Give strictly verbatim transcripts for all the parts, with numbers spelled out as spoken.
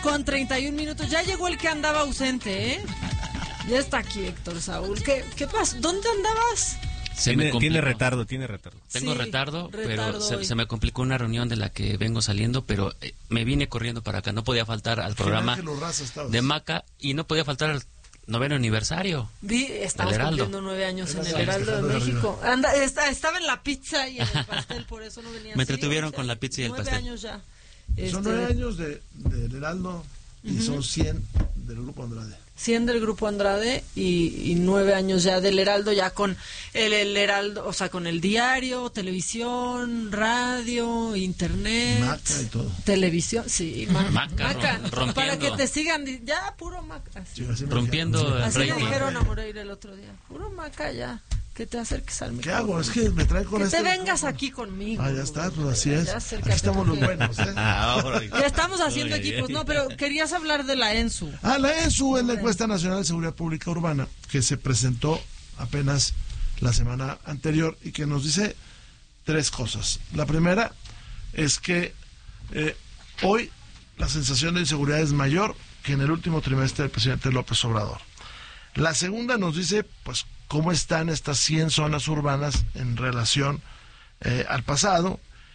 Con treinta y un minutos, ya llegó el que andaba ausente, ¿eh? Ya está aquí Héctor Saúl. ¿Qué, qué pasa? ¿Dónde andabas? Se tiene, me tiene retardo, tiene retardo. Tengo Sí, retardo, retardo pero se, hoy. se me complicó una reunión de la que vengo saliendo, pero eh, me vine corriendo para acá. No podía faltar al programa de Maca y no podía faltar al noveno aniversario. Vi, estamos cumpliendo nueve años en el Heraldo de México. Anda, está, estaba en la pizza y en el pastel, por eso no venía. Me así, entretuvieron o sea, con la pizza y el nueve pastel. Años ya. Son Este, nueve años de, del Heraldo y uh-huh. son cien del Grupo Andrade. cien del Grupo Andrade y, y nueve años ya del Heraldo, ya con el, el Heraldo, o sea, con el diario, televisión, radio, internet. Maca y todo. Televisión, sí, Maca. Maca, Maca rompiendo. Para que te sigan, ya, puro Maca. Sí, rompiendo el Así le rating. dijeron a Moreira el otro día, puro Maca ya. Que te acerques al micrófono. ¿Qué hago? Es que me trae con que este... te vengas aquí conmigo. Ah, ya está, pues así es. Aquí estamos los buenos, ¿eh? Ya estamos haciendo equipos. No, pero querías hablar de la ENSU. Ah, la ENSU es la Encuesta Nacional de Seguridad Pública Urbana, que se presentó apenas la semana anterior y que nos dice tres cosas. La primera es que eh, hoy la sensación de inseguridad es mayor que en el último trimestre del presidente López Obrador. La segunda nos dice, pues, cómo están estas cien zonas urbanas en relación eh, al pasado.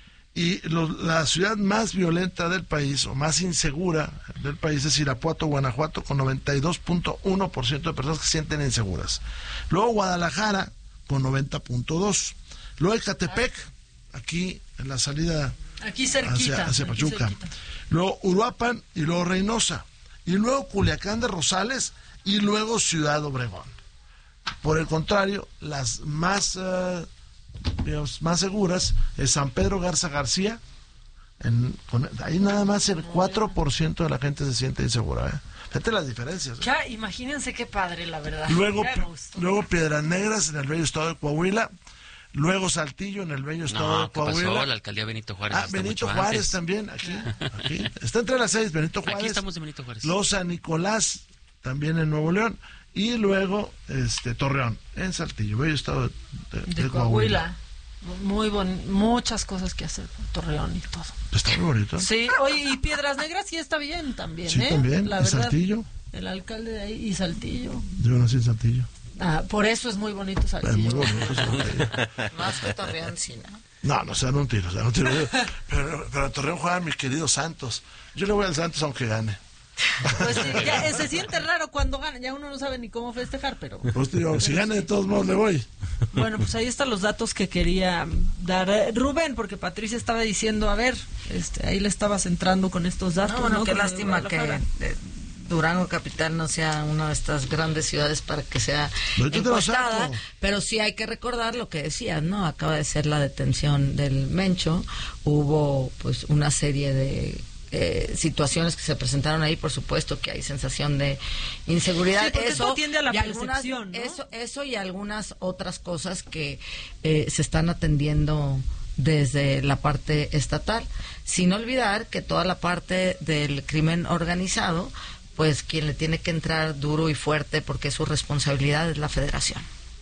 Y lo, la ciudad más violenta del país, o más insegura del país, es Irapuato, Guanajuato, con noventa y dos punto uno por ciento de personas que se sienten inseguras. Luego Guadalajara, con noventa punto dos por ciento. Luego Ecatepec, aquí en la salida aquí cerquita, hacia, hacia aquí Pachuca. Cerquita. Luego Uruapan y luego Reynosa. Y luego Culiacán de Rosales y luego Ciudad Obregón. Por el contrario, las más, uh, digamos, más seguras es San Pedro Garza García. En, con, ahí nada más el cuatro por ciento de la gente se siente insegura. ¿eh? Fíjate las diferencias. ¿eh? Ya, imagínense qué padre, la verdad. Luego, luego Piedras Negras en el bello estado de Coahuila. Luego Saltillo en el bello estado no, de Coahuila. ¿qué pasó? La alcaldía Benito Juárez. Ah, Benito Juárez antes. También. Aquí, aquí. Está entre las seis, Benito Juárez. Aquí estamos de Benito Juárez. Luego San Nicolás, también en Nuevo León. Y luego este Torreón, en Saltillo, bello estado de, de, de, de Coahuila. Coahuila. Muy bon, muchas cosas que hacer con Torreón y todo. Está muy bonito. Sí, oye, y Piedras Negras sí está bien también, sí, ¿eh? también, la y verdad, Saltillo. El alcalde de ahí, y Saltillo. Yo nací en Saltillo. Ah, por eso es muy bonito Saltillo. Es muy bonito Saltillo. Más que Torreón, sí, ¿no? No, no se dan un tiro, se dan un tiro. Pero, pero en Torreón juegan mis queridos Santos. Yo le voy al Santos aunque gane. Pues sí, ya, se siente raro cuando gana, ya uno no sabe ni cómo festejar, pero... Pues digo, si gana de todos modos le voy. Bueno, pues ahí están los datos que quería dar Rubén, porque Patricia estaba diciendo, a ver, este, ahí le estabas entrando con estos datos. No, bueno, ¿no? qué Con lástima que eh, Durango Capital no sea una de estas grandes ciudades para que sea encuestada, pero sí hay que recordar lo que decías, ¿no? Acaba de ser la detención del Mencho, hubo pues una serie de... Eh, situaciones que se presentaron ahí, por supuesto que hay sensación de inseguridad. Sí, eso tiende a la y algunas, ¿no? eso, eso y algunas otras cosas que eh, se están atendiendo desde la parte estatal, sin olvidar que toda la parte del crimen organizado, pues quien le tiene que entrar duro y fuerte porque es su responsabilidad es la Federación.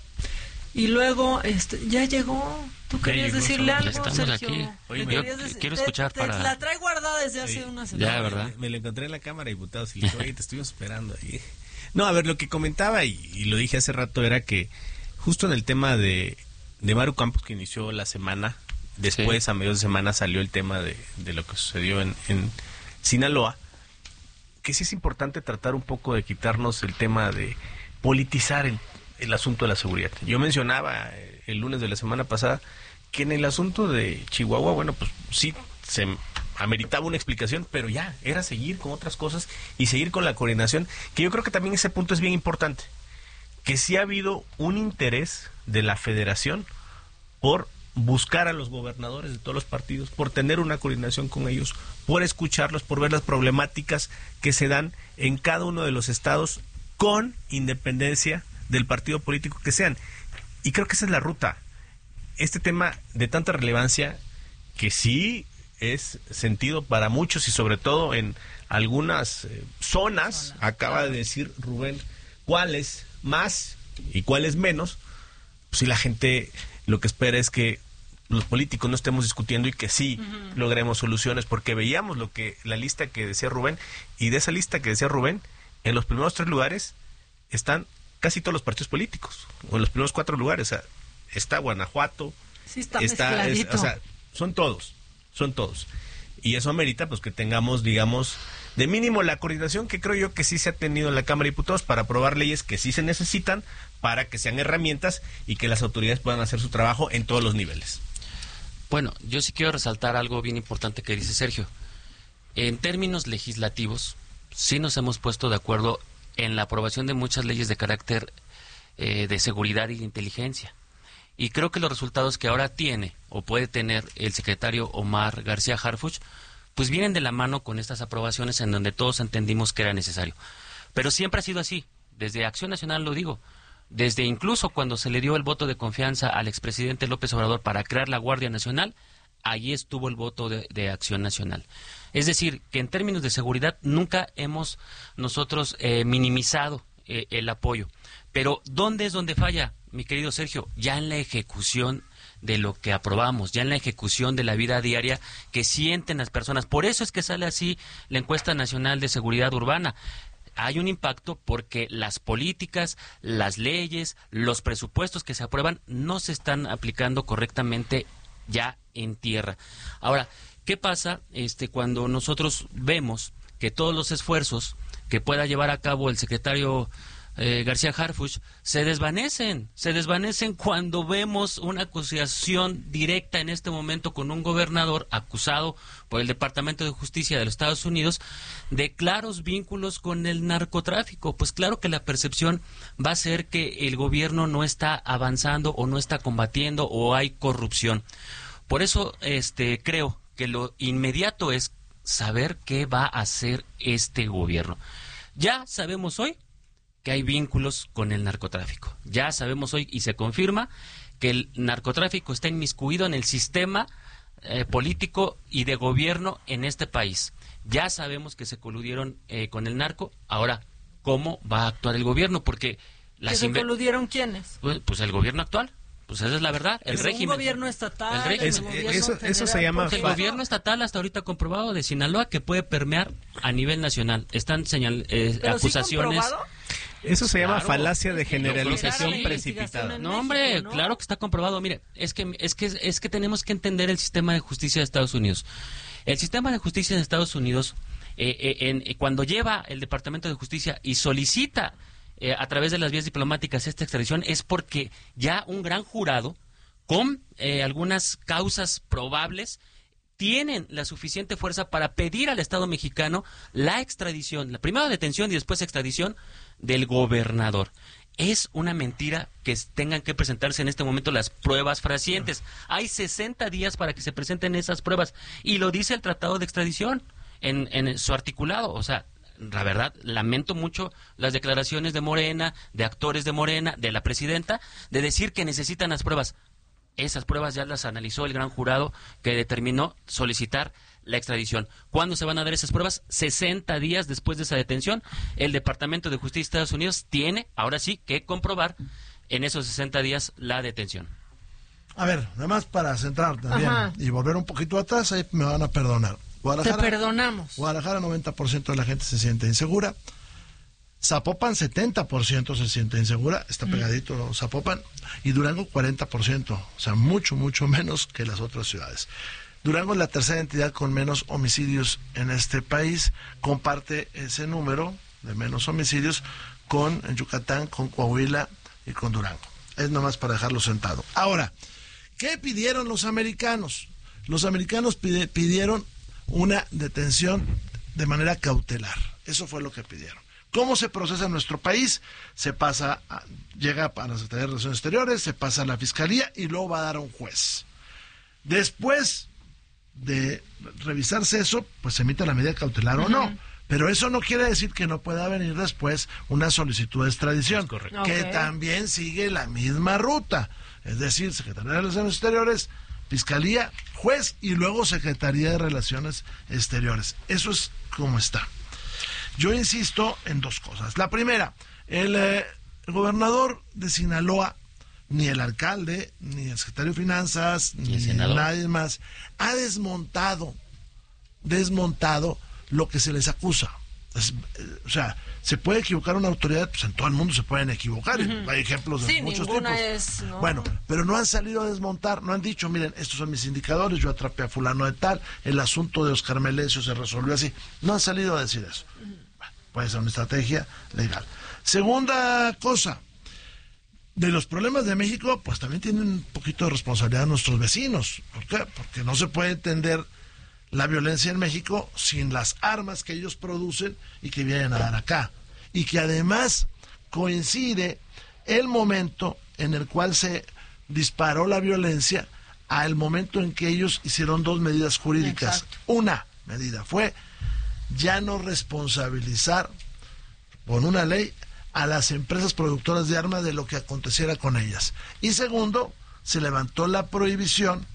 Y luego, este, ya llegó. ¿Tú querías llegó, decirle algo, estamos Sergio? Aquí. Oye, yo decir, quiero escuchar te, para... Te la trae guardada desde hace Oye, una semana. Ya, ¿verdad? Me, me lo encontré en la Cámara de Diputados y le dije, oye, te estuvimos esperando ahí. No, a ver, lo que comentaba, y, y lo dije hace rato, era que justo en el tema de, de Maru Campos, que inició la semana, después, sí. a mediados de semana, salió el tema de, de lo que sucedió en, en Sinaloa, que sí es importante tratar un poco de quitarnos el tema de politizar el, el asunto de la seguridad. Yo mencionaba el lunes de la semana pasada que en el asunto de Chihuahua, bueno, pues sí, se ameritaba una explicación, pero ya, era seguir con otras cosas y seguir con la coordinación, que yo creo que también ese punto es bien importante, que sí ha habido un interés de la Federación por buscar a los gobernadores de todos los partidos, por tener una coordinación con ellos, por escucharlos, por ver las problemáticas que se dan en cada uno de los estados con independencia del partido político que sean. Y creo que esa es la ruta. Este tema de tanta relevancia que sí es sentido para muchos y sobre todo en algunas eh, zonas, Zona, acaba claro. de decir Rubén, cuáles más y cuáles menos, pues si la gente lo que espera es que los políticos no estemos discutiendo y que sí uh-huh. logremos soluciones, porque veíamos lo que la lista que decía Rubén, y de esa lista que decía Rubén, en los primeros tres lugares están casi todos los partidos políticos, o en los primeros cuatro lugares, o sea, está Guanajuato, sí, está, está es, o sea, son todos, son todos. Y eso amerita pues que tengamos, digamos, de mínimo la coordinación que creo yo que sí se ha tenido en la Cámara de Diputados para aprobar leyes que sí se necesitan para que sean herramientas y que las autoridades puedan hacer su trabajo en todos los niveles. Bueno, yo sí quiero resaltar algo bien importante que dice Sergio. En términos legislativos, sí nos hemos puesto de acuerdo en la aprobación de muchas leyes de carácter eh, de seguridad y de inteligencia. Y creo que los resultados que ahora tiene o puede tener el secretario Omar García Harfuch, pues vienen de la mano con estas aprobaciones en donde todos entendimos que era necesario. Pero siempre ha sido así, desde Acción Nacional lo digo, desde incluso cuando se le dio el voto de confianza al expresidente López Obrador para crear la Guardia Nacional, allí estuvo el voto de, de Acción Nacional. Es decir, que en términos de seguridad nunca hemos nosotros eh, minimizado eh, el apoyo. Pero ¿dónde es donde falla, mi querido Sergio? Ya en la ejecución de lo que aprobamos, ya en la ejecución de la vida diaria que sienten las personas. Por eso es que sale así la encuesta nacional de seguridad urbana. Hay un impacto porque las políticas, las leyes, los presupuestos que se aprueban no se están aplicando correctamente ya en tierra. Ahora, ¿qué pasa este cuando nosotros vemos que todos los esfuerzos que pueda llevar a cabo el secretario Eh, García Harfuch se desvanecen, se desvanecen cuando vemos una acusación directa en este momento con un gobernador acusado por el Departamento de Justicia de los Estados Unidos de claros vínculos con el narcotráfico? Pues claro que la percepción va a ser que el gobierno no está avanzando o no está combatiendo o hay corrupción. Por eso este creo que lo inmediato es saber qué va a hacer este gobierno. Ya sabemos hoy que hay vínculos con el narcotráfico. Ya sabemos hoy y se confirma que el narcotráfico está inmiscuido en el sistema eh, político y de gobierno en este país. Ya sabemos que se coludieron eh, con el narco. Ahora, ¿cómo va a actuar el gobierno? Porque las ¿Que se inve- coludieron quiénes? Pues, pues el gobierno actual. Pues esa es la verdad, el es régimen. Un gobierno estatal. El régimen. Es, gobierno eso, general, eso se llama... El gobierno estatal hasta ahorita comprobado de Sinaloa que puede permear a nivel nacional. Están señal, eh, acusaciones... ¿Sí Eso se llama claro, falacia de generalización sí, precipitada. No, hombre, México, ¿no? Claro que está comprobado. Mire, es que es que es que tenemos que entender el sistema de justicia de Estados Unidos. El sistema de justicia de Estados Unidos, eh, eh, en, eh, cuando lleva el Departamento de Justicia y solicita eh, a través de las vías diplomáticas esta extradición, es porque ya un gran jurado con eh, algunas causas probables tienen la suficiente fuerza para pedir al Estado mexicano la extradición, la primera detención y después extradición del gobernador. Es una mentira que tengan que presentarse en este momento las pruebas fehacientes. Hay sesenta días para que se presenten esas pruebas y lo dice el Tratado de Extradición en, en su articulado. O sea, la verdad, lamento mucho las declaraciones de Morena, de actores de Morena, de la presidenta, de decir que necesitan las pruebas. Esas pruebas ya las analizó el gran jurado que determinó solicitar la extradición. ¿Cuándo se van a dar esas pruebas? sesenta días después de esa detención. El Departamento de Justicia de Estados Unidos tiene, ahora sí, que comprobar en esos sesenta días la detención. A ver, nada más para centrar también Ajá. y volver un poquito atrás, ahí me van a perdonar. Te perdonamos. Guadalajara, noventa por ciento de la gente se siente insegura. Zapopan, setenta por ciento se siente insegura, está pegadito mm. Zapopan, y Durango, cuarenta por ciento, o sea, mucho, mucho menos que las otras ciudades. Durango es la tercera entidad con menos homicidios en este país, comparte ese número de menos homicidios con Yucatán, con Coahuila y con Durango. Es nomás para dejarlo sentado. Ahora, ¿qué pidieron los americanos? Los americanos pide, pidieron una detención de manera cautelar, eso fue lo que pidieron. ¿Cómo se procesa en nuestro país? Se pasa, a, llega a la Secretaría de Relaciones Exteriores, se pasa a la Fiscalía y luego va a dar a un juez. Después de revisarse eso, pues se emite la medida cautelar uh-huh. o no. Pero eso no quiere decir que no pueda venir después una solicitud de extradición, correcto. que Okay. también sigue la misma ruta. Es decir, Secretaría de Relaciones Exteriores, Fiscalía, juez y luego Secretaría de Relaciones Exteriores. Eso es como está. Yo insisto en dos cosas. La primera, el, eh, el gobernador de Sinaloa ni el alcalde, ni el secretario de Finanzas, ni senador? nadie más ha desmontado, desmontado lo que se les acusa. Es, o sea, se puede equivocar una autoridad, pues en todo el mundo se pueden equivocar, uh-huh. Hay ejemplos de sí, muchos ninguna tipos. Es, ¿no? Bueno, pero no han salido a desmontar, no han dicho, miren, estos son mis indicadores, yo atrapé a fulano de tal, el asunto de Oscar Melesio se resolvió así. No han salido a decir eso. Uh-huh. Bueno, puede ser una estrategia legal. Segunda cosa, de los problemas de México, pues también tienen un poquito de responsabilidad nuestros vecinos. ¿Por qué? Porque no se puede entender la violencia en México sin las armas que ellos producen y que vienen a dar acá. Y que además coincide el momento en el cual se disparó la violencia al momento en que ellos hicieron dos medidas jurídicas. Exacto. Una medida fue ya no responsabilizar con una ley a las empresas productoras de armas de lo que aconteciera con ellas. Y segundo, se levantó la prohibición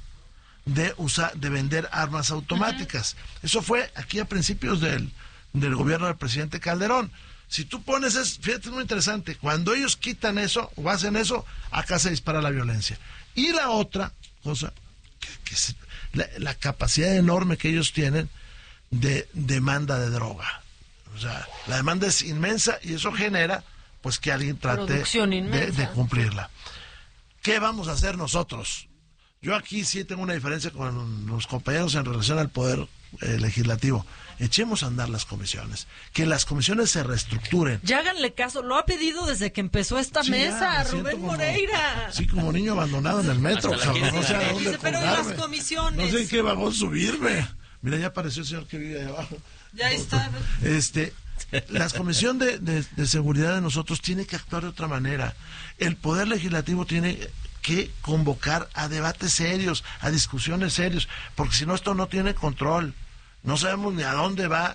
de usar, de vender armas automáticas. Uh-huh. Eso fue aquí a principios del, del gobierno del presidente Calderón. Si tú pones eso, fíjate, es muy interesante, cuando ellos quitan eso o hacen eso, acá se dispara la violencia. Y la otra cosa, que, que es la, la capacidad enorme que ellos tienen de demanda de droga. O sea, la demanda es inmensa y eso genera pues que alguien trate de, de cumplirla. ¿Qué vamos a hacer nosotros? Yo aquí sí tengo una diferencia con los compañeros en relación al poder eh, legislativo. Echemos a andar las comisiones, que las comisiones se reestructuren. Ya háganle caso, lo ha pedido desde que empezó esta sí, mesa, ya, Rubén como, Moreira. Sí, como niño abandonado en el metro, cabrón, no sé a dónde dice, pero las comisiones. No sé en qué vagón subirme. Mira, ya apareció el señor que vive ahí abajo. Ya está. Este, la comisión de, de, de seguridad de nosotros tiene que actuar de otra manera. El poder legislativo tiene que convocar a debates serios, a discusiones serios, porque si no esto no tiene control, no sabemos ni a dónde va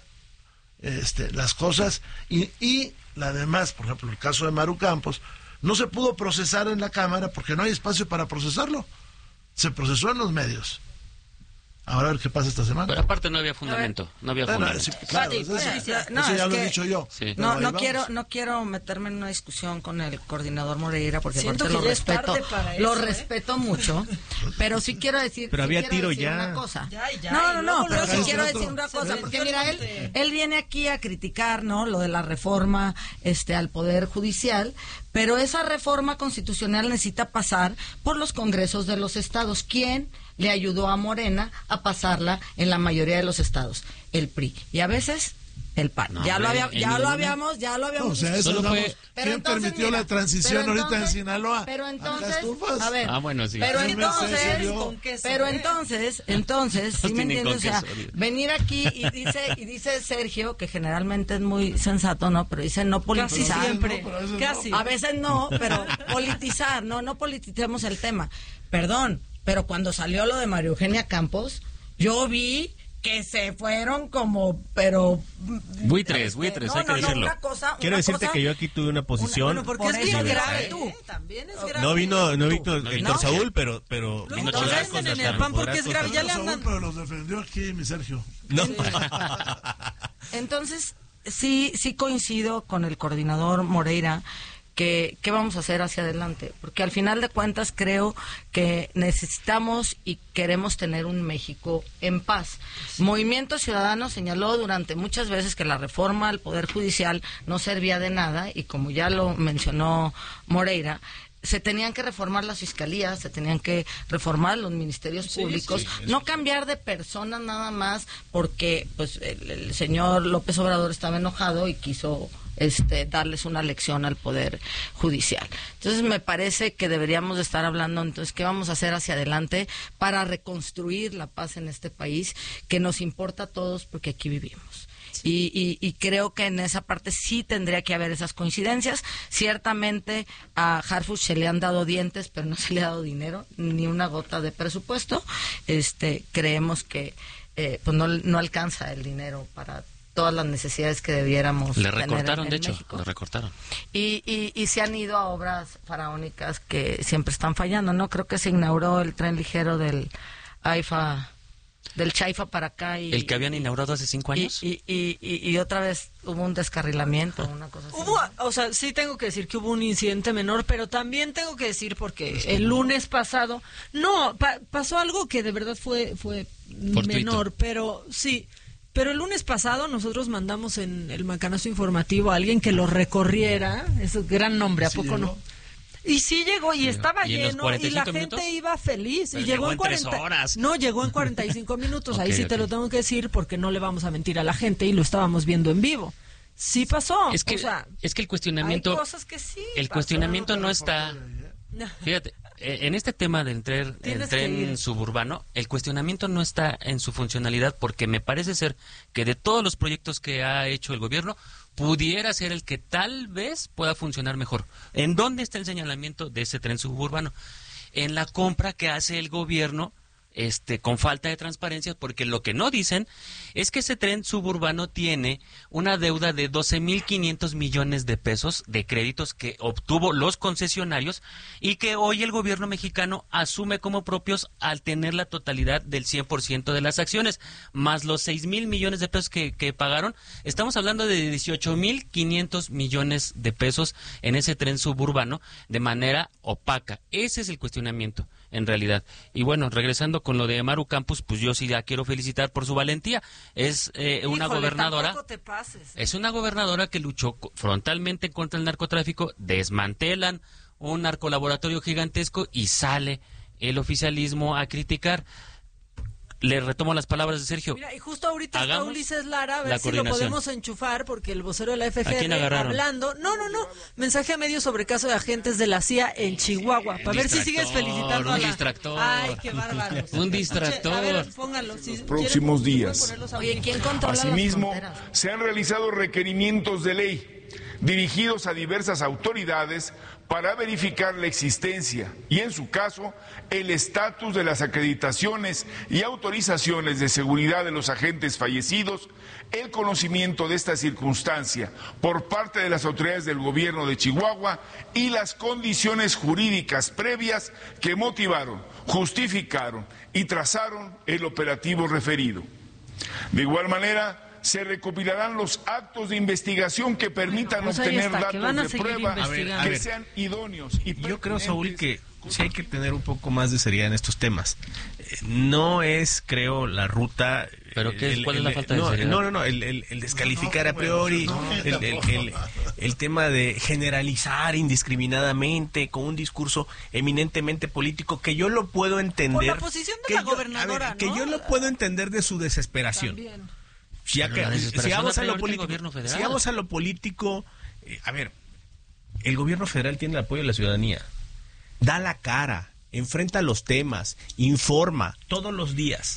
este, las cosas y, y la demás, por ejemplo el caso de Maru Campos, no se pudo procesar en la Cámara porque no hay espacio para procesarlo, se procesó en los medios. Ahora a ver qué pasa esta semana. Pero aparte no había fundamento, no había fundamento. Sí, claro, sí, eso, sí, sí, eso no, ya es lo que, he dicho yo. Sí. No, no quiero, no quiero meterme en una discusión con el coordinador Moreira porque aparte lo respeto, lo eso, respeto ¿eh? mucho, pero sí quiero decir, pero sí había quiero tiro decir ya. una cosa. Ya, ya, no, no, no, pero sí quiero otro. decir una cosa, porque mira, él, él viene aquí a criticar, ¿no? Lo de la reforma, este, al poder judicial. Pero esa reforma constitucional necesita pasar por los congresos de los estados. ¿Quién le ayudó a Morena a pasarla en la mayoría de los estados? El P R I. Y a veces el P A N. No, ya, hombre, lo, había, ya lo habíamos, ya lo habíamos. O sea, eso solo fue, ¿quién entonces, permitió mira, la transición ahorita en Sinaloa? Pero entonces, a ver, ah, bueno, sí. pero entonces, con queso, pero entonces, entonces, ¿sí me entiendes? O sea, venir aquí y dice, y dice Sergio, que generalmente es muy sensato, ¿no? Pero dice no politizar. Casi siempre, no, a veces casi. No. A veces no, pero politizar, no, no politicemos el tema. Perdón, pero cuando salió lo de María Eugenia Campos, yo vi que se fueron como, pero... Buitres, este, buitres, no, hay que no, decirlo. No, una cosa, Quiero una decirte cosa, que yo aquí tuve una posición... Una, bueno, porque por es bien grave, tú. ¿eh? También es grave. No vino, no vino No, Héctor no. Saúl, pero... pero Lo vino entonces Chilacos, en el hasta P A N porque podrás es grave, ya le Saúl, andan... pero los defendió aquí mi Sergio. No. Entonces, sí, sí coincido con el coordinador Moreira que qué vamos a hacer hacia adelante, porque al final de cuentas creo que necesitamos y queremos tener un México en paz. Movimiento Ciudadano señaló durante muchas veces que la reforma al Poder Judicial no servía de nada y como ya lo mencionó Moreira, se tenían que reformar las fiscalías, se tenían que reformar los ministerios sí, públicos, sí, no cambiar de personas nada más porque pues el, el señor López Obrador estaba enojado y quiso este darles una lección al Poder Judicial. Entonces me parece que deberíamos de estar hablando entonces qué vamos a hacer hacia adelante para reconstruir la paz en este país que nos importa a todos porque aquí vivimos. Y, y, y creo que en esa parte sí tendría que haber esas coincidencias. Ciertamente a Harfuch se le han dado dientes, pero no se le ha dado dinero, ni una gota de presupuesto. Este, creemos que eh, pues no, no alcanza el dinero para todas las necesidades que debiéramos le tener recortaron, en, en de hecho, México. le recortaron. Y, y, y se han ido a obras faraónicas que siempre están fallando, ¿no? Creo que se inauguró el tren ligero del AIFA del Chaifa para acá. Y, ¿El que habían inaugurado hace cinco años? Y, y, y, y otra vez hubo un descarrilamiento, una cosa así. Hubo, o sea, sí tengo que decir que hubo un incidente menor, pero también tengo que decir porque el lunes pasado, no, pa, pasó algo que de verdad fue, fue menor, pero sí. Pero el lunes pasado nosotros mandamos en el macanazo informativo a alguien que lo recorriera, es un gran nombre, ¿a ¿Sí poco llegó? no? Y sí llegó y estaba ¿Y en los lleno y cuarenta y cinco la gente minutos? iba feliz. Pero y llegó, llegó en en tres cuarenta horas. No, llegó en cuarenta y cinco minutos. Ahí Ok, sí ok. te lo tengo que decir porque no le vamos a mentir a la gente y lo estábamos viendo en vivo. Sí pasó. Es que, o sea, es que el cuestionamiento, hay cosas que sí el pasaron. cuestionamiento no está... No. Fíjate, eh, en este tema del tren, Tienes el que tren ir. suburbano, el cuestionamiento no está en su funcionalidad porque me parece ser que de todos los proyectos que ha hecho el gobierno, pudiera ser el que tal vez pueda funcionar mejor. ¿En dónde está el señalamiento de ese tren suburbano? En la compra que hace el gobierno este con falta de transparencia, porque lo que no dicen es que ese tren suburbano tiene una deuda de doce mil quinientos millones de pesos de créditos que obtuvo los concesionarios y que hoy el gobierno mexicano asume como propios al tener la totalidad del cien por ciento de las acciones, más los seis mil millones de pesos que, que pagaron. Estamos hablando de dieciocho mil quinientos millones de pesos en ese tren suburbano de manera opaca. Ese es el cuestionamiento, en realidad. Y bueno, regresando con lo de Maru Campos, pues yo sí la quiero felicitar por su valentía. Es eh, una Híjole, gobernadora, tampoco te pases. es una gobernadora que luchó co- frontalmente contra el narcotráfico, desmantelan un narcolaboratorio gigantesco y sale el oficialismo a criticar. Le retomo las palabras de Sergio. Mira, y justo ahorita está Hagamos Ulises Lara, a ver la si lo coordinación. podemos enchufar, porque el vocero de la F ¿A F quién R agarraron? hablando, no, no, no, mensaje a medios sobre caso de agentes de la C I A en Chihuahua, para ver si sigues distractor, felicitando a un la... distractor. Ay, qué bárbaros. Un distractor. A ver, pónganlo. Si próximos quieren, días. pueden ponerlos a- Oye, ¿quién controla Asimismo, las fronteras? se han realizado requerimientos de ley dirigidos a diversas autoridades para verificar la existencia y, en su caso, el estatus de las acreditaciones y autorizaciones de seguridad de los agentes fallecidos, el conocimiento de esta circunstancia por parte de las autoridades del gobierno de Chihuahua y las condiciones jurídicas previas que motivaron, justificaron y trazaron el operativo referido. De igual manera, se recopilarán los actos de investigación que permitan Pues ahí obtener está, que van a datos de seguir prueba investigando. que A ver. sean idóneos y Yo creo, Saúl, que pertinentes. sí hay que tener un poco más de seriedad en estos temas. Eh, No es, creo, la ruta... ¿Pero eh, qué es? ¿Cuál es la falta de no, seriedad? No, no, no, el, el- el descalificar a priori, el, el- el- el tema de generalizar indiscriminadamente con un discurso eminentemente político, que yo lo puedo entender... Por la posición de que la yo- a ver, gobernadora, que ¿no? yo lo puedo entender de su desesperación. También. Ya Pero que, la desesperación sigamos la a trae lo ahorita el político. gobierno federal. Sigamos a lo político. eh, a ver, el gobierno federal tiene el apoyo de la ciudadanía. Da la cara, enfrenta los temas, informa todos los días,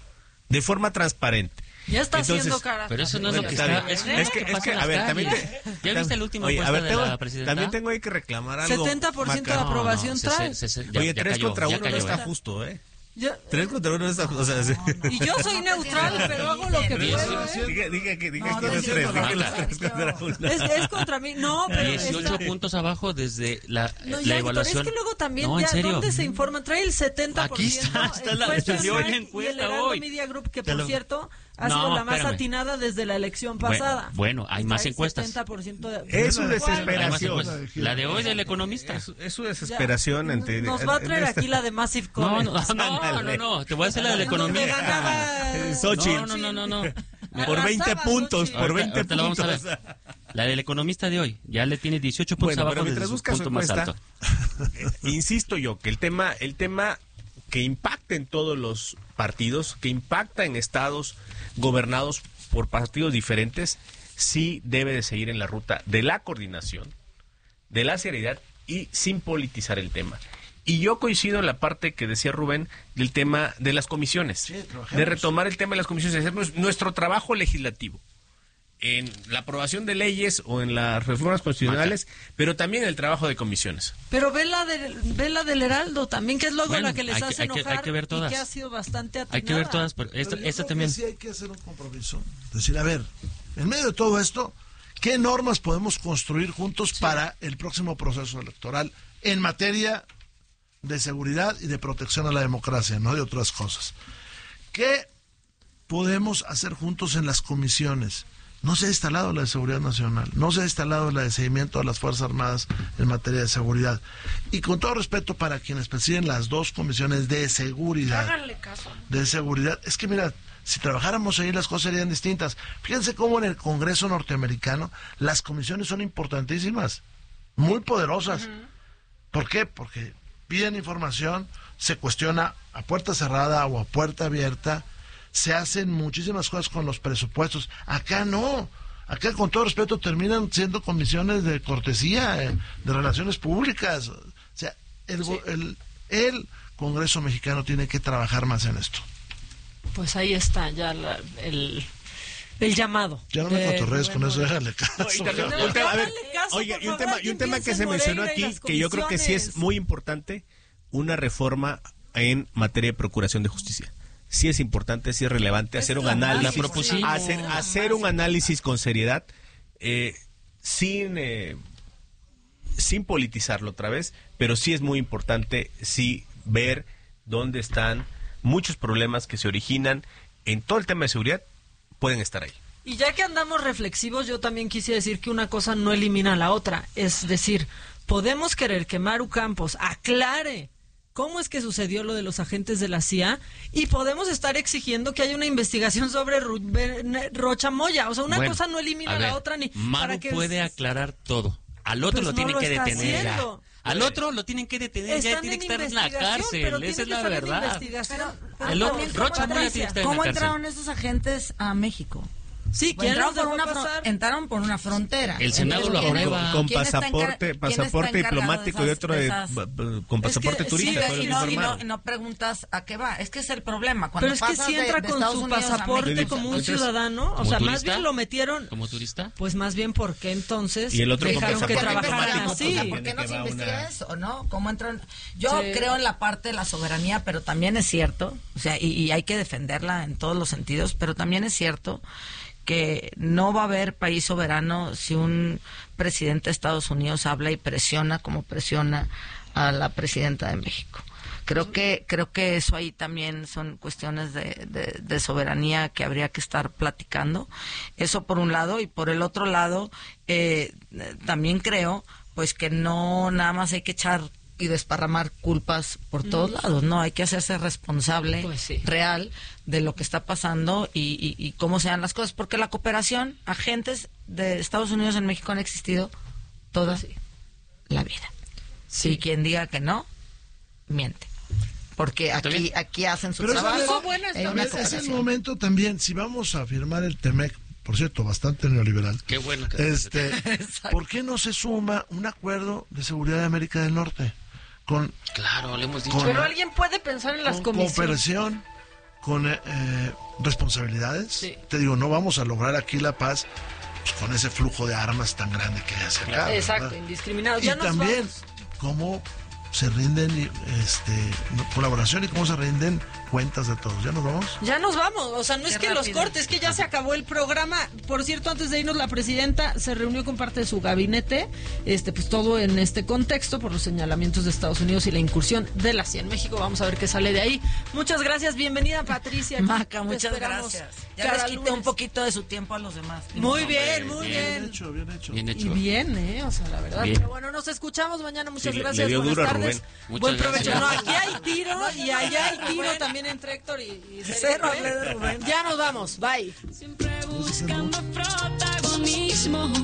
de forma transparente. Ya está Entonces, haciendo cara. Pero eso no es Bueno, lo que está está... bien. eso no Es es lo que, que es pasa que, en a las ver, también calles. te- ¿Ya viste el último Oye, a encuesta ver, de tengo- la presidenta? También tengo ahí que reclamar algo. setenta por ciento de Maca. aprobación se- trae. se- se- ya- Oye, ya tres cayó, contra ya uno no cayó. está justo, ¿eh? Ya- Tres contra uno no está justo. O sea, sí. Y yo soy neutral, pero hago lo que Diez- puedo. ¿eh? Diga, diga que, diga No, que no los es tres, cierto, diga que no, los tres contra uno. Es, es contra mí. No, pero dieciocho está- puntos abajo desde la, No, la ya, Héctor, evaluación. es que luego también, No, ya, en serio. ¿dónde se informan? Trae el setenta por ciento. Aquí está, está la- encuesta salió en Nike encuesta y el Heraldo hoy. Media Group, que Te por lo- cierto ha No, sido la más espérame. atinada desde la elección Bueno, pasada. bueno, hay más Trae encuestas. setenta por ciento de... Es su ¿Cuál? Hay más desesperación. encuestas. La de hoy del economista. Es, es su Ya, desesperación ante... Nos va a traer ante- aquí la de Massive No, Cover. no, no, no, no, te voy a hacer la de la Donde economía. ganaba Xochitl. No, no, no, no, no. Por veinte Arrasaba, puntos, Xochitl. por Ahorita- veinte ahorita la vamos a puntos. ver. La del economista de hoy ya le tiene dieciocho puntos Bueno, pero abajo desde mientras su busca su punto más encuesta, alto. insisto yo que el tema, el tema que impacta en todos los partidos, que impacta en estados gobernados por partidos diferentes, sí debe de seguir en la ruta de la coordinación, de la seriedad y sin politizar el tema. Y yo coincido en la parte que decía Rubén del tema de las comisiones, Sí, trabajemos. de retomar el tema de las comisiones, hacemos nuestro trabajo legislativo en la aprobación de leyes o en las reformas constitucionales, pero también el trabajo de comisiones. Pero ve la, del, ve la del Heraldo también, que es luego Bueno, la que les hay que- hace hay que- hay enojar que ver y todas. que ha sido bastante atinada. Hay que ver todas, pero Pero esta, yo esta creo también. que sí hay que hacer un compromiso. Decir, a ver, en medio de todo esto, ¿qué normas podemos construir juntos para el próximo proceso electoral en materia de seguridad y de protección a la democracia, no de otras cosas? ¿Qué podemos hacer juntos en las comisiones. No se ha instalado la de Seguridad Nacional, no se ha instalado la de seguimiento a las Fuerzas Armadas en materia de seguridad. Y con todo respeto para quienes presiden las dos comisiones de seguridad, háganle caso. de seguridad, es que mira, si trabajáramos ahí las cosas serían distintas. Fíjense cómo en el Congreso norteamericano las comisiones son importantísimas, muy poderosas. Uh-huh. ¿Por qué? Porque piden información, se cuestiona a puerta cerrada o a puerta abierta, se hacen muchísimas cosas con los presupuestos. Acá no, acá con todo respeto terminan siendo comisiones de cortesía, eh, de relaciones públicas. O sea, el, sí. el, el Congreso mexicano tiene que trabajar más en esto. Pues ahí está ya la, el... el llamado. Ya no me cotorrees con eso, déjale caso. Oiga, y un tema, y un tema que se mencionó aquí, que yo creo que sí es muy importante, una reforma en materia de procuración de justicia. Sí es importante, sí es relevante hacer un análisis, hacer, hacer un análisis con seriedad, eh, sin eh, sin politizarlo otra vez, pero sí es muy importante sí ver dónde están muchos problemas que se originan en todo el tema de seguridad, pueden estar ahí. Y ya que andamos reflexivos, yo también quise decir que una cosa no elimina la otra, es decir, podemos querer que Maru Campos aclare cómo es que sucedió lo de los agentes de la C I A y podemos estar exigiendo que haya una investigación sobre Ru- Rocha Moya. O sea, una bueno, cosa no elimina ver, la otra. Ni Maru para que puede es... aclarar todo. Al otro pues lo no tienen lo que detener ya. Al otro lo tienen que detener Están ya, tiene que estar en la cárcel. Esa es la verdad. Pero, pero el otro, Rocha Moya tiene que estar en la cárcel. ¿Cómo entraron esos agentes a México? Sí, ¿quién entraron, los por una pasar? Fro- entraron por una frontera. El Senado lo aprueba. Con pasaporte, pasaporte diplomático de esas, y otro de, esas... con pasaporte es que, turista. Sí, y, no, y, no, y no preguntas a qué va. Es que es el problema. Cuando Pero es que si entra de, con de su Unidos pasaporte como un ciudadano, o sea, turista? Más bien lo metieron. ¿Como turista? Pues más bien porque entonces y el otro dejaron que trabajaran así. ¿Por qué no se investiga eso, no? ¿Cómo entran? Yo sí. creo en la parte de la soberanía, pero también es cierto, o sea, y, y hay que defenderla en todos los sentidos, pero también es cierto que no va a haber país soberano si un presidente de Estados Unidos habla y presiona como presiona a la presidenta de México. Creo que creo que eso ahí también son cuestiones de, de, de soberanía que habría que estar platicando. Eso por un lado, y por el otro lado eh, también creo pues que no nada más hay que echar y desparramar culpas por todos mm. lados, no, hay que hacerse responsable pues sí. real de lo que está pasando y, y, y cómo se dan las cosas, porque la cooperación, agentes de Estados Unidos en México han existido toda sí. la vida. Sí. Y quien diga que no, miente. Porque aquí aquí hacen su Pero trabajo. Es, es el momento también, si vamos a firmar el Temec, por cierto, bastante neoliberal. Qué bueno que este, ¿por qué no se suma un acuerdo de seguridad de América del Norte? Con, claro, le hemos dicho. Con, pero alguien puede pensar en las con comisiones. Cooperación, con eh, responsabilidades. Sí. Te digo, no vamos a lograr aquí la paz pues, con ese flujo de armas tan grande que hay hacia acá. Exacto, ¿verdad? indiscriminado. Y ya nos también, vamos. cómo se rinden este colaboración y cómo se rinden cuentas de todos. ¿Ya nos vamos? Ya nos vamos, o sea, no es Qué que rápido. los cortes, es que ya se acabó el programa. Por cierto, antes de irnos, la presidenta se reunió con parte de su gabinete, este pues todo en este contexto por los señalamientos de Estados Unidos y la incursión de la C I A en México. Vamos a ver qué sale de ahí. Muchas gracias, bienvenida Patricia. Maca, muchas gracias. Ya les quité lunes. un poquito de su tiempo a los demás. Muy bien, muy bien. Bien hecho, bien hecho. Bien hecho. Y bien, eh, o sea, la verdad. Bien. Pero bueno, nos escuchamos mañana. Muchas Sí, gracias. le dio Buenas duro a tardes. Rubén. Muchas Buen provecho. gracias. No, aquí hay tiro y allá hay tiro también entre Héctor y, y Cero hablé de Rubén. Ya nos vamos. Bye. Siempre buscando protagonismo.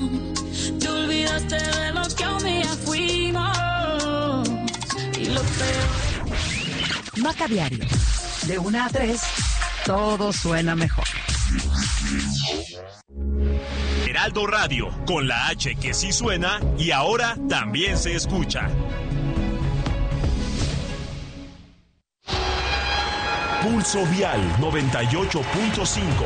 Te olvidaste de lo que un día fuimos. Y lo peor. Maca Diario. De una a tres, todo suena mejor. Heraldo Radio, con la H que sí suena y ahora también se escucha. Pulso Vial noventa y ocho punto cinco.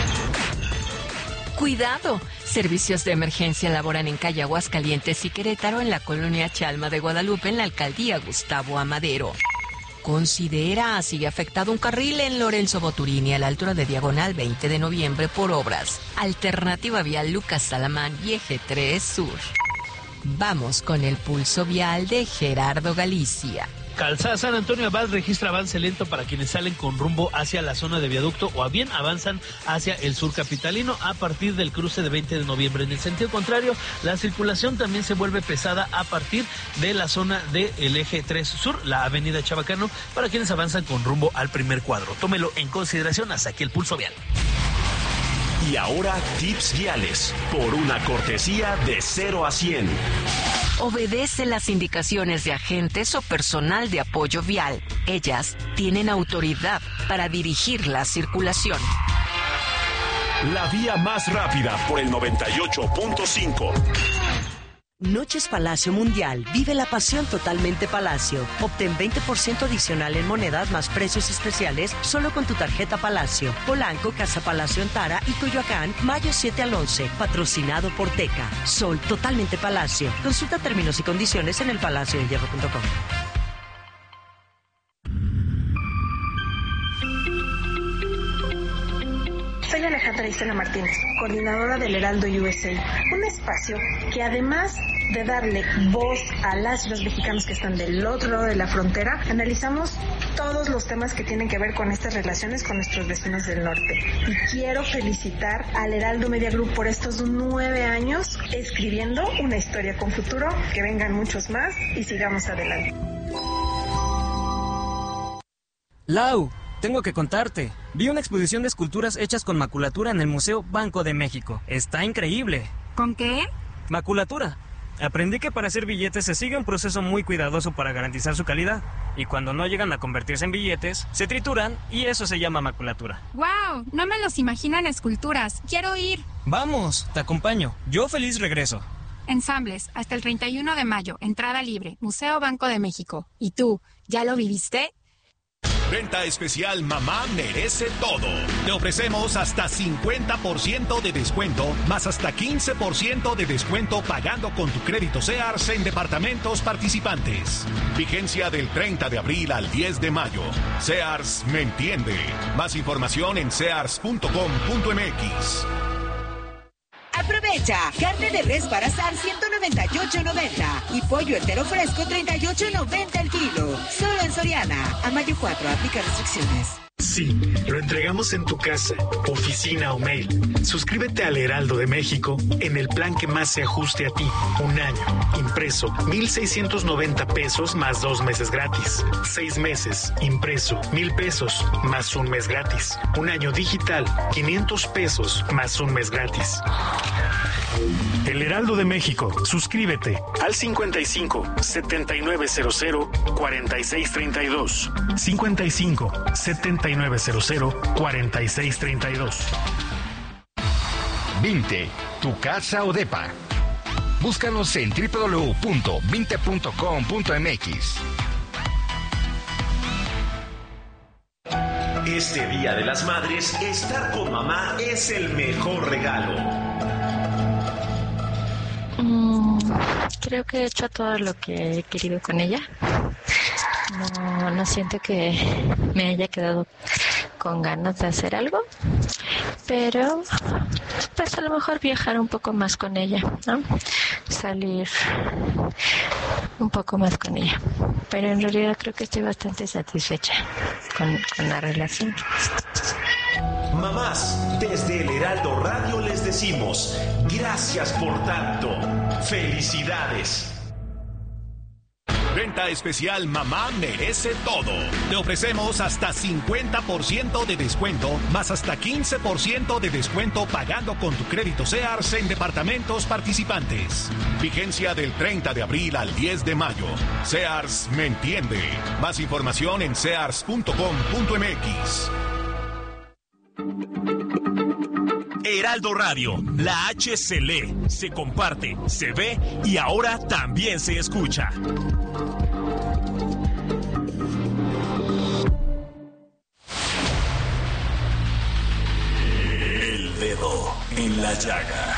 Cuidado, servicios de emergencia laboran en calle Aguascalientes y Querétaro en la colonia Chalma de Guadalupe en la alcaldía Gustavo Amadero. Considera, sigue afectado un carril en Lorenzo Boturini a la altura de Diagonal veinte de noviembre por obras. Alternativa vial Lucas Salamán y Eje tres Sur. Vamos con el pulso vial de Gerardo Galicia. Calzada San Antonio Abad registra avance lento para quienes salen con rumbo hacia la zona de viaducto o bien avanzan hacia el sur capitalino a partir del cruce de veinte de noviembre. En el sentido contrario, la circulación también se vuelve pesada a partir de la zona del eje tres sur, la avenida Chabacano, para quienes avanzan con rumbo al primer cuadro. Tómelo en consideración. Hasta aquí el pulso vial. Y ahora tips viales por una cortesía de cero a cien. Obedece las indicaciones de agentes o personal de apoyo vial. Ellas tienen autoridad para dirigir la circulación. La vía más rápida por el noventa y ocho punto cinco. Noches Palacio Mundial. Vive la pasión totalmente Palacio. Obtén veinte por ciento adicional en monedas más precios especiales solo con tu tarjeta Palacio. Polanco, Casa Palacio en Tara y Coyoacán, mayo siete al once. Patrocinado por Teca. Sol totalmente Palacio. Consulta términos y condiciones en el palacio de hierro punto com. Soy Alejandra Isela Martínez, coordinadora del Heraldo U S A, un espacio que además de darle voz a las y los mexicanos que están del otro lado de la frontera, analizamos todos los temas que tienen que ver con estas relaciones con nuestros vecinos del norte. Y quiero felicitar al Heraldo Media Group por estos nueve años escribiendo una historia con futuro, que vengan muchos más y sigamos adelante. Lau, tengo que contarte. Vi una exposición de esculturas hechas con maculatura en el Museo Banco de México. Está increíble. ¿Con qué? Maculatura. Aprendí que para hacer billetes se sigue un proceso muy cuidadoso para garantizar su calidad. Y cuando no llegan a convertirse en billetes, se trituran y eso se llama maculatura. ¡Wow! No me los imagino en esculturas. ¡Quiero ir! Vamos, te acompaño. Yo feliz regreso. Ensambles, hasta el treinta y uno de mayo. Entrada libre. Museo Banco de México. ¿Y tú, ya lo viviste? Venta especial Mamá merece todo. Te ofrecemos hasta cincuenta por ciento de descuento, más hasta quince por ciento de descuento pagando con tu crédito Sears en departamentos participantes. Vigencia del treinta de abril al diez de mayo. Sears me entiende. Más información en sears punto com punto m x. Aprovecha, carne de res para asar ciento noventa y ocho noventa y pollo entero fresco treinta y ocho noventa el kilo. Solo en Soriana. A mayo cuatro, aplica restricciones. Sí, lo entregamos en tu casa, oficina o mail. Suscríbete al Heraldo de México en el plan que más se ajuste a ti. Un año, impreso, mil seiscientos noventa pesos más dos meses gratis. Seis meses, impreso, mil pesos más un mes gratis. Un año digital, quinientos pesos más un mes gratis. El Heraldo de México. Suscríbete al cincuenta y cinco, setenta y nueve cero cero, cuarenta y seis treinta y dos. cincuenta y cinco, setenta y nueve cero cero, cuarenta y seis treinta y dos. Vinte, tu casa o depa. Búscanos en doble u doble u doble u punto vinte punto com punto m x. Este Día de las Madres, estar con mamá es el mejor regalo. Mm, creo que he hecho todo lo que he querido con ella. No, no siento que me haya quedado con ganas de hacer algo, pero pues a lo mejor viajar un poco más con ella, ¿no? Salir un poco más con ella, pero en realidad creo que estoy bastante satisfecha con, con la relación. Mamás, desde el Heraldo Radio les decimos gracias por tanto. ¡Felicidades! Venta especial Mamá merece todo. Te ofrecemos hasta cincuenta por ciento de descuento, más hasta quince por ciento de descuento pagando con tu crédito Sears en departamentos participantes. Vigencia del treinta de abril al diez de mayo. Sears me entiende. Más información en sears punto com punto m x. Heraldo Radio, la H se lee, se comparte, se ve y ahora también se escucha. El dedo en la llaga.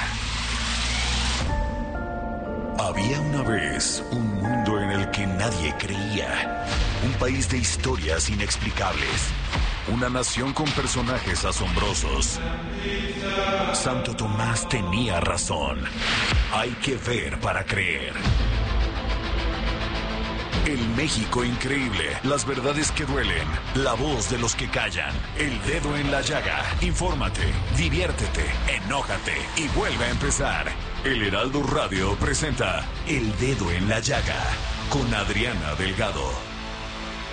Había una vez un mundo en el que nadie creía. Un país de historias inexplicables. Una nación con personajes asombrosos. Santo Tomás tenía razón. Hay que ver para creer. El México increíble. Las verdades que duelen. La voz de los que callan. El dedo en la llaga. Infórmate, diviértete, enójate y vuelve a empezar. El Heraldo Radio presenta El Dedo en la Llaga con Adriana Delgado.